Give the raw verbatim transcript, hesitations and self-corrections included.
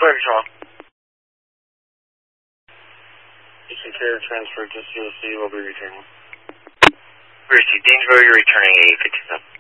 Where control? Eastern Carrier transfer to C O C will be returning. Brucey, Danesville, you're returning A fifty-seven.